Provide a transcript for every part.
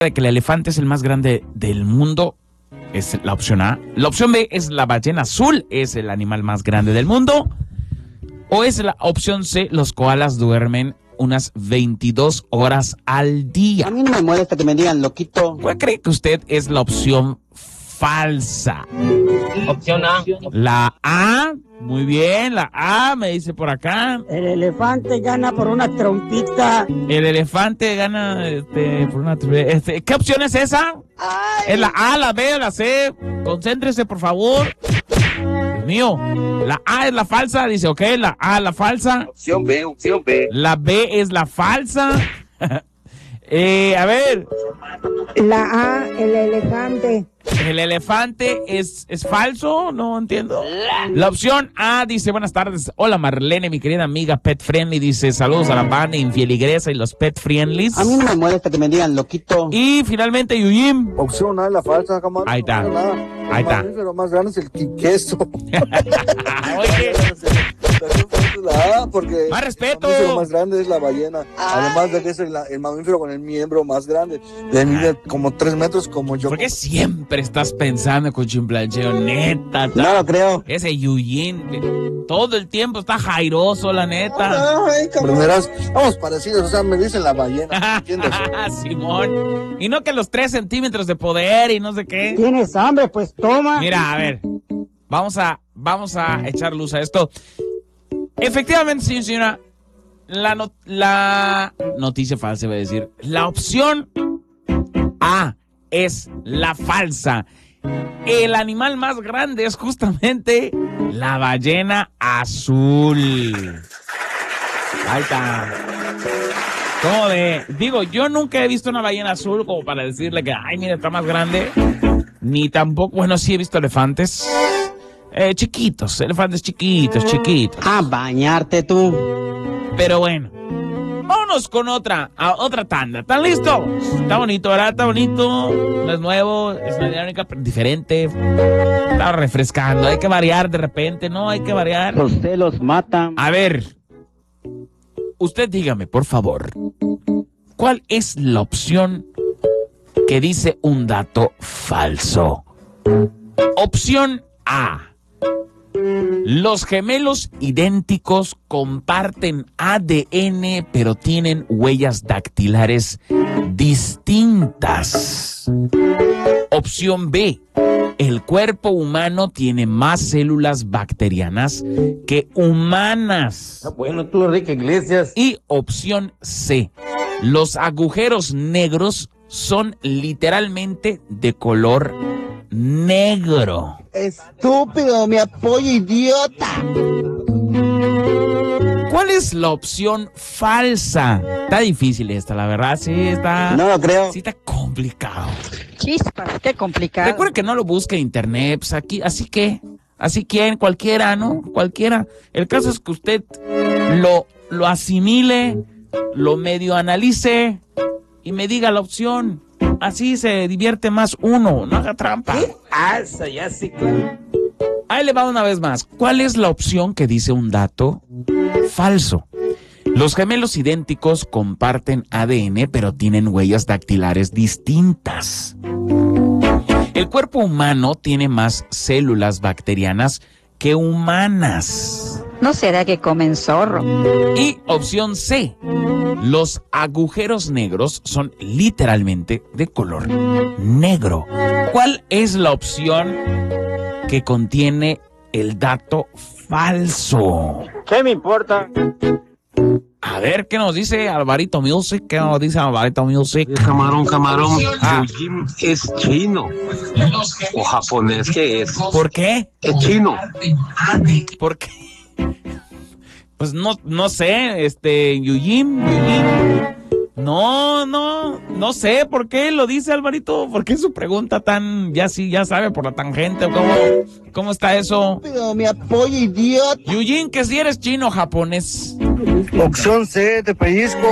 de que el elefante es el más grande del mundo es la opción A. La opción B es la ballena azul, es el animal más grande del mundo. O es la opción C, los koalas duermen unas 22 horas al día. A mí no me molesta que me digan loquito. ¿Cuál cree que usted es la opción falsa? Opción A. La A, muy bien, la A me dice por acá. El elefante gana por una trompita. El elefante gana por una... ¿Qué opción es esa? Ay. ¿Es la A, la B o la C? Concéntrese, por favor. Dios mío, la A es la falsa, dice, ok, la A la falsa. Opción B, opción B. La B es la falsa. A ver. La A, el elefante. ¿El elefante es falso? No entiendo. La opción A dice, buenas tardes. Hola Marlene, mi querida amiga Pet Friendly. Dice, saludos a la banda Infieligresa y los Pet Friendlies. A mí no me molesta que me digan loquito. Y finalmente, Yuyim. Opción A, la falsa, camarón. Ahí está. Ahí El está. mamífero más grande es el queso. Oye, La A, porque más respeto. el mamífero más grande es la ballena. Además de que es el mamífero con el miembro más grande. Le mide como 3 metros como yo. ¿Por qué siempre estás pensando con chimplancheo? Neta. No lo creo. Ese Yuyin, todo el tiempo está jairoso, la neta. Ay, cabrón. Vamos parecidos, o sea, me dicen la ballena. ¿Entiendes? Simón. Y no que los 3 centímetros de poder y no sé qué. ¿Tienes hambre? Pues toma. Mira, a ver. Vamos a echar luz a esto. Efectivamente, sí, señora. La noticia falsa, voy a decir. La opción A es la falsa. El animal más grande es justamente la ballena azul. Ahí está. ¿Cómo de? Digo, yo nunca he visto una ballena azul como para decirle que, ay, mira, está más grande. Ni tampoco, bueno, sí he visto elefantes. Chiquitos, elefantes chiquitos. A bañarte tú. Pero bueno, vámonos con otra tanda. ¿Están listos? Está bonito, ¿verdad? Está bonito. No es nuevo, es una dinámica diferente. Está refrescando. Hay que variar de repente, ¿no? Hay que variar. Los celos matan. A ver, usted dígame, por favor, ¿cuál es la opción que dice un dato falso? Opción A. Los gemelos idénticos comparten ADN, pero tienen huellas dactilares distintas. Opción B. El cuerpo humano tiene más células bacterianas que humanas. Bueno, tú, Enrique Iglesias. Y opción C. Los agujeros negros son literalmente de color negro. Estúpido, me apoyo, idiota. ¿Cuál es la opción falsa? Está difícil esta, la verdad. Sí, está. No lo creo. Sí, está complicado. Chispas, qué complicado. Recuerda que no lo busque en internet. Pues aquí, así que cualquiera, ¿no? Cualquiera. El caso es que usted lo asimile, lo medio analice y me diga la opción. Así se divierte más uno, no haga trampa. Esa, ya sí, claro. Ahí le va una vez más. ¿Cuál es la opción que dice un dato falso? Los gemelos idénticos comparten ADN, pero tienen huellas dactilares distintas. El cuerpo humano tiene más células bacterianas que humanas. ¿No será que comen zorro? Y opción C. Los agujeros negros son literalmente de color negro. ¿Cuál es la opción que contiene el dato falso? ¿Qué me importa? A ver, ¿qué nos dice Alvarito Music? ¿Qué nos dice Alvarito Music? Camarón. Ah. Yujin es chino. O japonés, ¿qué es? ¿Por qué? Es chino. ¿Por qué? Pues no sé, Yujin. No sé, ¿por qué lo dice Alvarito? ¿Por qué su pregunta tan, ya sabe, por la tangente? ¿Cómo está eso? Estúpido, me apoyo, idiota. Yujin, que si eres chino o japonés. Opción C, te pellizco.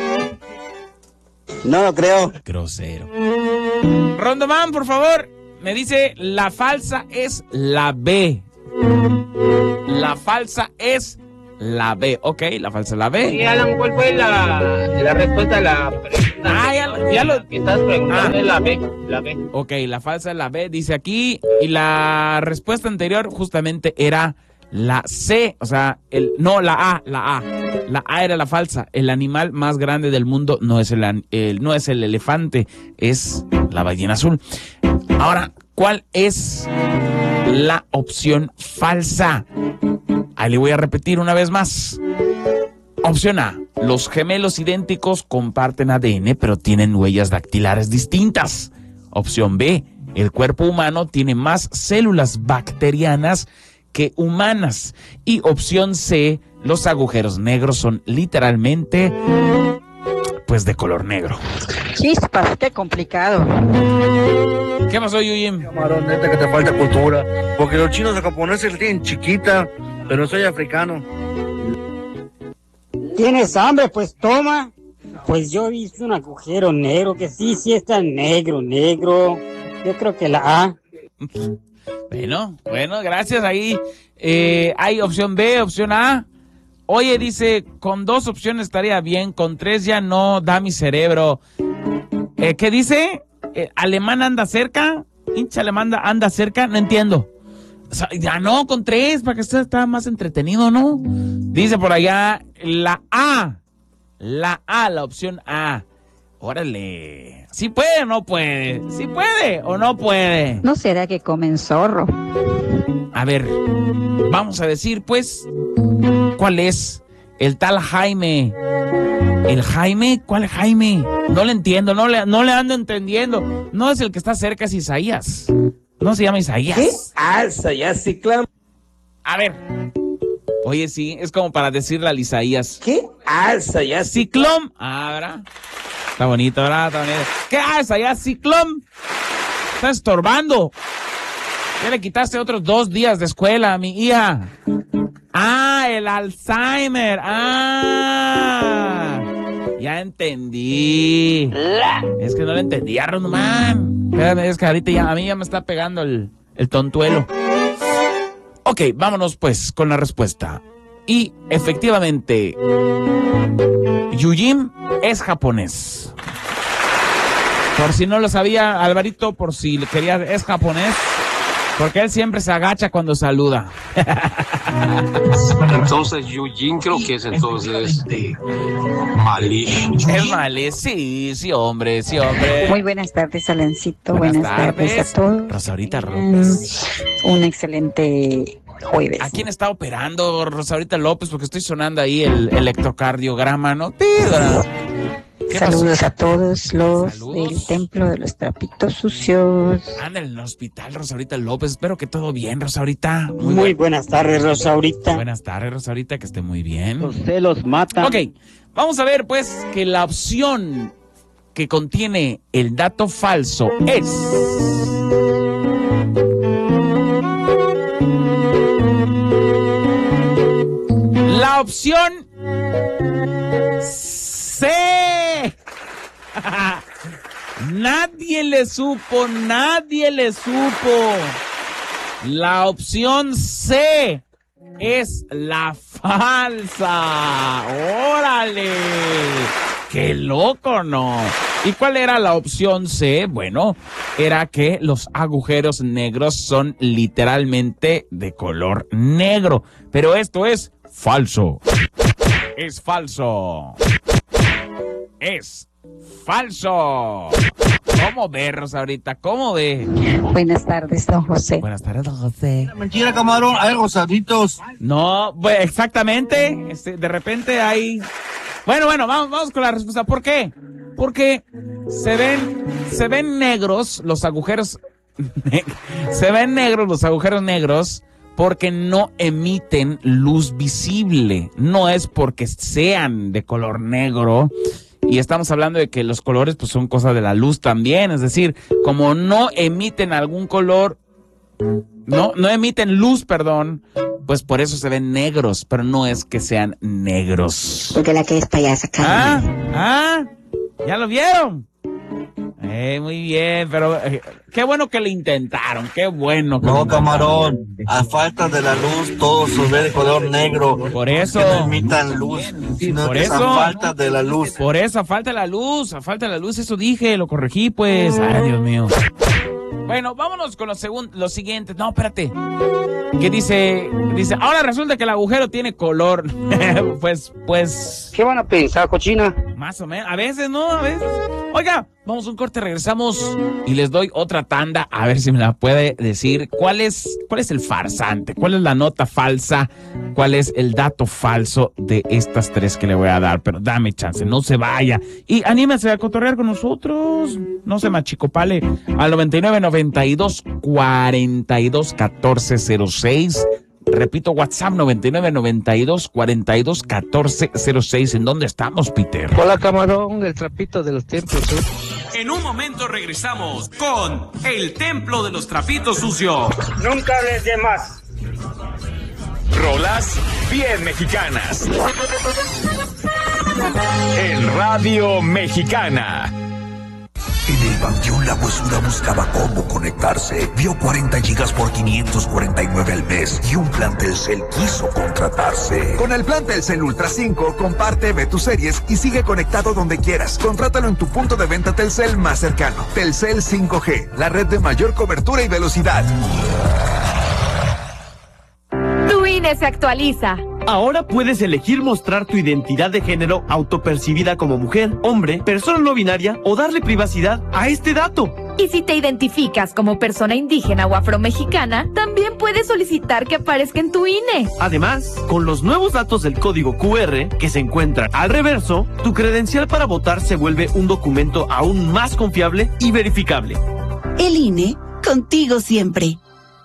No lo creo. Grosero. Rondoman, por favor. Me dice, la falsa es la B. La falsa es la B. Ok, la falsa es la B. Sí, Alan, ¿cuál fue la respuesta a la pregunta? Ay, ya lo... Estás preguntando la B. Ok, la falsa es la B, dice aquí, y la respuesta anterior justamente era la C, o sea, la A. La A era la falsa. El animal más grande del mundo no es no es el elefante, es la ballena azul. Ahora, ¿cuál es la opción falsa? Ahí le voy a repetir una vez más. Opción A, los gemelos idénticos comparten ADN, pero tienen huellas dactilares distintas. Opción B, el cuerpo humano tiene más células bacterianas que humanas. Y opción C, los agujeros negros son literalmente, pues, de color negro. Chispas, qué complicado. ¿Qué pasó, Yuyim? Camarón, neta que te falta cultura. Porque los chinos y los japoneses la tienen chiquita, pero soy africano. ¿Tienes hambre? Pues toma. Pues yo he visto un agujero negro que sí está negro. Yo creo que la A. Bueno, gracias. Ahí hay opción B, opción A. Oye, dice, con 2 opciones estaría bien, con 3 ya no da mi cerebro. ¿Qué dice? ¿Alemán anda cerca? ¿Hincha alemán anda cerca? No entiendo. O sea, ya no, con 3, para que usted está más entretenido, ¿no? Dice por allá la A. La opción A. Órale. ¿Sí puede o no puede? ¿Sí puede o no puede? ¿No será que comen zorro? A ver, vamos a decir, pues, ¿cuál es? El tal Jaime. ¿El Jaime? ¿Cuál Jaime? No le entiendo, no le ando entendiendo. No es el que está cerca, es Isaías. No se llama Isaías. ¿Qué? Ya sí, claro. A ver. Oye, sí, es como para decirle al Isaías. ¿Qué? Ya sí. Ciclón. ¿Verdad? Está bonito, ¿verdad? Está bonito. ¿Qué Isaías? Ciclón. Está estorbando. Ya le quitaste otros 2 días de escuela a mi hija. El Alzheimer. Ya entendí. Es que no le entendí, Ronman. Espérame, es que ahorita a mí ya me está pegando el tontuelo. Ok, vámonos pues con la respuesta. Y efectivamente, Yujim es japonés. Por si no lo sabía, Alvarito, por si quería, es japonés. Porque él siempre se agacha cuando saluda. Entonces, Yujin creo que es entonces malí. Es malí, sí, hombre. Muy buenas tardes, Alancito. Buenas tardes a todos. Rosaurita López. Un excelente jueves. ¿A quién está operando Rosaurita López? Porque estoy sonando ahí el electrocardiograma, ¿no? Saludos a todos los del Templo de los Trapitos Sucios. Anda en el hospital, Rosaurita López. Espero que todo bien, Rosaurita. Muy buenas tardes, Rosaurita. Buenas tardes, Rosaurita, que esté muy bien. Los celos matan. Ok, vamos a ver pues que la opción que contiene el dato falso es... la opción C. Nadie le supo. La opción C es la falsa. ¡Órale! ¡Qué loco, no! ¿Y cuál era la opción C? Bueno, era que los agujeros negros son literalmente de color negro. Pero esto es falso. Es falso. Es falso. ¿Cómo ve, Rosaurita? ¿Cómo ve? Buenas tardes, don José. Buenas tardes, don José. Mentira, camarón, hay rosaditos. No, pues, exactamente. De repente hay... Bueno, vamos con la respuesta. ¿Por qué? Porque se ven negros los agujeros... se ven negros los agujeros negros porque no emiten luz visible. No es porque sean de color negro. Y estamos hablando de que los colores pues son cosas de la luz también. Es decir, como no emiten algún color, no emiten luz, perdón, pues por eso se ven negros, pero no es que sean negros. Porque la que es payasa, ¿Ya lo vieron? Muy bien, pero qué bueno que le intentaron, qué bueno. Que No, camarón, a falta de la luz todo se ve de color negro. Por eso. Que no emitan luz, sino Por que eso. es a falta de la luz. Por eso, a falta de la luz, eso dije, lo corregí, pues. Ay, Dios mío. Bueno, vámonos con lo siguiente. No, espérate. ¿Qué dice? Dice, ahora resulta que el agujero tiene color. pues. ¿Qué van a pensar, cochina? Más o menos. A veces, ¿no? A veces. Oiga, vamos a un corte, regresamos y les doy otra tanda. A ver si me la puede decir. ¿Cuál es el farsante? ¿Cuál es la nota falsa? ¿Cuál es el dato falso de estas tres que le voy a dar? Pero dame chance, no se vaya. Y anímense a cotorrear con nosotros. No se machicopale. Al 9992-421406. Repito, WhatsApp 9992-421406. ¿En dónde estamos, Peter? Hola, camarón, el trapito de los templos. En un momento regresamos con el Templo de los Trapitos Sucios. Nunca hables de más. Rolas bien mexicanas. En Radio Mexicana. En el panteón La Huesura buscaba cómo conectarse. Vio 40 gigas por 549 al mes y un plan Telcel quiso contratarse. Con el plan Telcel Ultra 5, comparte, ve tus series y sigue conectado donde quieras. Contrátalo en tu punto de venta Telcel más cercano. Telcel 5G, la red de mayor cobertura y velocidad. Tu INE se actualiza. Ahora puedes elegir mostrar tu identidad de género autopercibida como mujer, hombre, persona no binaria o darle privacidad a este dato. Y si te identificas como persona indígena o afromexicana, también puedes solicitar que aparezca en tu INE. Además, con los nuevos datos del código QR que se encuentran al reverso, tu credencial para votar se vuelve un documento aún más confiable y verificable. El INE, contigo siempre.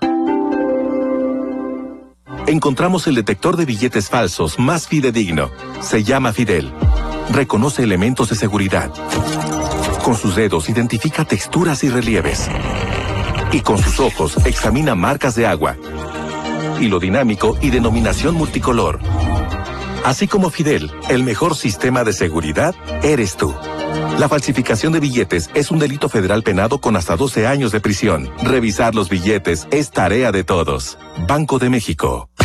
Encontramos el detector de billetes falsos más fidedigno. Se llama Fidel. Reconoce elementos de seguridad. Con sus dedos identifica texturas y relieves. Y con sus ojos examina marcas de agua. Hilo dinámico y denominación multicolor. Así como Fidel, el mejor sistema de seguridad eres tú. La falsificación de billetes es un delito federal penado con hasta 12 años de prisión. Revisar los billetes es tarea de todos. Banco de México.